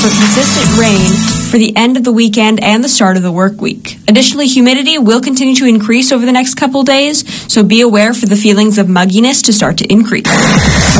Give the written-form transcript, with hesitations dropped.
for consistent rain for the end of the weekend and the start of the work week. Additionally, humidity will continue to increase over the next couple days, so be aware for the feelings of mugginess to start to increase.